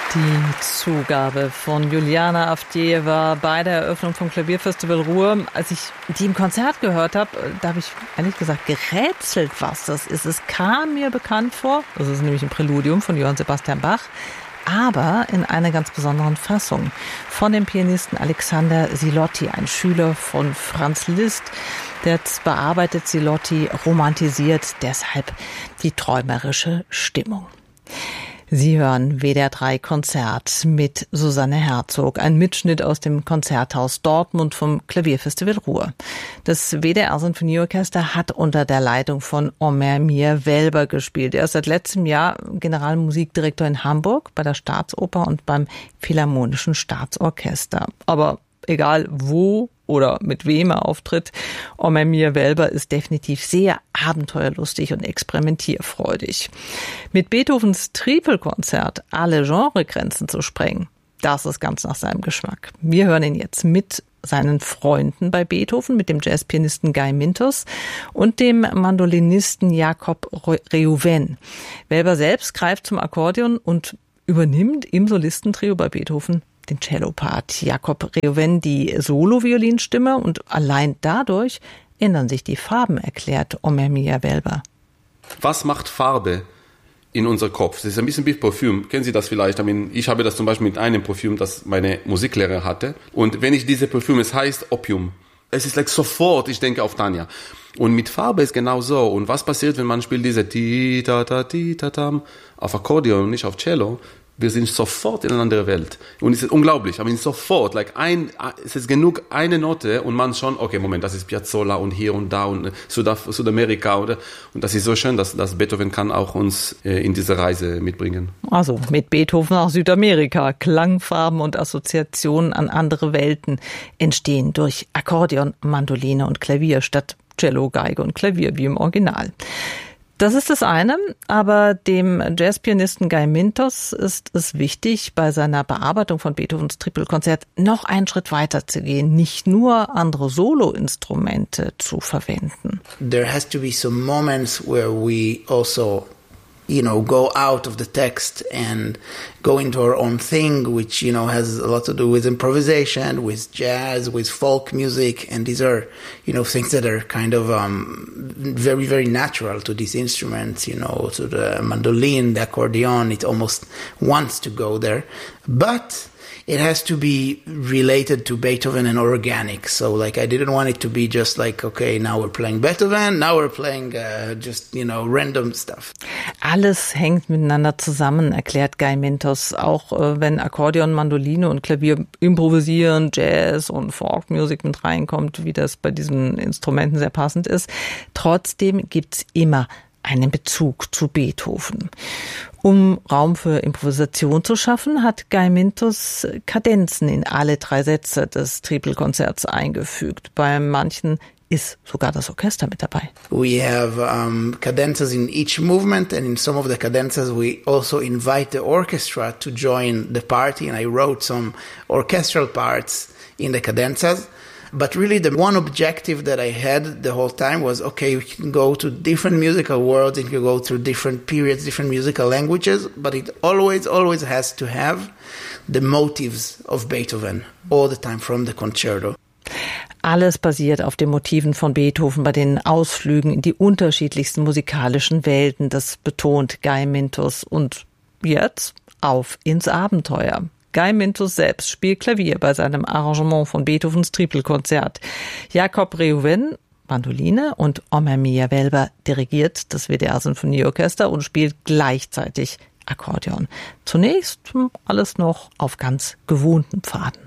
Die Zugabe von Juliana Avdejewa bei der Eröffnung vom Klavierfestival Ruhr. Als ich die im Konzert gehört habe, da habe ich ehrlich gesagt gerätselt, was das ist. Es kam mir bekannt vor. Das ist nämlich ein Präludium von Johann Sebastian Bach, aber in einer ganz besonderen Fassung von dem Pianisten Alexander Silotti, ein Schüler von Franz Liszt. Der bearbeitet Silotti, romantisiert deshalb die träumerische Stimmung. Sie hören WDR 3 Konzert mit Susanne Herzog, ein Mitschnitt aus dem Konzerthaus Dortmund vom Klavierfestival Ruhr. Das WDR Sinfonieorchester hat unter der Leitung von Omer Mir-Welber gespielt. Er ist seit letztem Jahr Generalmusikdirektor in Hamburg bei der Staatsoper und beim Philharmonischen Staatsorchester. Aber egal wo oder mit wem er auftritt, Omer Mir-Welber ist definitiv sehr abenteuerlustig und experimentierfreudig. Mit Beethovens Tripelkonzert alle Genregrenzen zu sprengen, das ist ganz nach seinem Geschmack. Wir hören ihn jetzt mit seinen Freunden bei Beethoven, mit dem Jazzpianisten Guy Mintos und dem Mandolinisten Jakob Reuven. Welber selbst greift zum Akkordeon und übernimmt im Solistentrio bei Beethoven den Cellopart. Jakob Reuven die Solo-Violinstimme und allein dadurch ändern sich die Farben, erklärt Omer Mir-Welber. Was macht Farbe in unser Kopf? Das ist ein bisschen wie Parfüm. Kennen Sie das vielleicht? Ich habe das zum Beispiel mit einem Parfüm, das meine Musiklehrer hatte. Und wenn ich diese Parfüm, es heißt Opium. Es ist sofort, ich denke auf Tanja. Und mit Farbe ist genau so. Und was passiert, wenn man spielt diese Ti-ta-ta-ti-ta-tam auf Akkordeon und nicht auf Cello? Wir sind sofort in eine andere Welt. Und es ist unglaublich, aber sofort, es ist genug eine Note und man schon, okay, Moment, das ist Piazzolla und hier und da und Südamerika, oder? Und das ist so schön, dass Beethoven kann auch uns in diese Reise mitbringen. Also mit Beethoven auch Südamerika. Klangfarben und Assoziationen an andere Welten entstehen durch Akkordeon, Mandoline und Klavier statt Cello, Geige und Klavier wie im Original. Das ist das eine, aber dem Jazzpianisten Guy Mintos ist es wichtig, bei seiner Bearbeitung von Beethovens Tripelkonzert noch einen Schritt weiter zu gehen, nicht nur andere Soloinstrumente zu verwenden. There has to be some moments where we also go out of the text and go into our own thing, which, has a lot to do with improvisation, with jazz, with folk music. And these are, things that are kind of very, very natural to these instruments, to the mandolin, the accordion. It almost wants to go there. But it has to be related to Beethoven and organic. So, I didn't want it to be just okay, now we're playing Beethoven, now we're playing random stuff. Alles hängt miteinander zusammen, erklärt Guy Mintos. Auch wenn Akkordeon, Mandoline und Klavier improvisieren, Jazz und Folkmusik mit reinkommt, wie das bei diesen Instrumenten sehr passend ist. Trotzdem gibt's immer einen Bezug zu Beethoven. Um Raum für Improvisation zu schaffen, hat Guy Mintos Kadenzen in alle 3 Sätze des Tripelkonzerts eingefügt. Bei manchen ist sogar das Orchester mit dabei. We have cadenzas in each movement, and in some of the cadenzas we also invite the orchestra to join the party, and I wrote some orchestral parts in the cadenzas. But really the one objective that I had the whole time was, okay, we can go to different musical worlds, it can go through different periods, different musical languages, but it always has to have the motives of Beethoven all the time from the concerto. Alles basiert auf den Motiven von Beethoven bei den Ausflügen in die unterschiedlichsten musikalischen Welten. Das betont Guy Mintos. Und jetzt auf ins Abenteuer. Guy Mintos selbst spielt Klavier bei seinem Arrangement von Beethovens Tripelkonzert. Jakob Reuven Mandoline und Omer Mir-Welber dirigiert das WDR Sinfonieorchester und spielt gleichzeitig Akkordeon. Zunächst alles noch auf ganz gewohnten Pfaden.